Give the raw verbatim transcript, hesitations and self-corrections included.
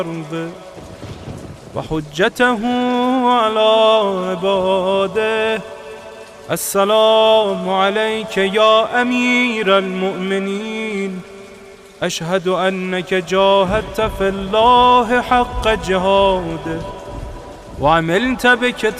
وحجته على عباده. السلام عليك يا أمير المؤمنين، أشهد أنك جاهدت في الله حق جهاده، وعملت بكتاب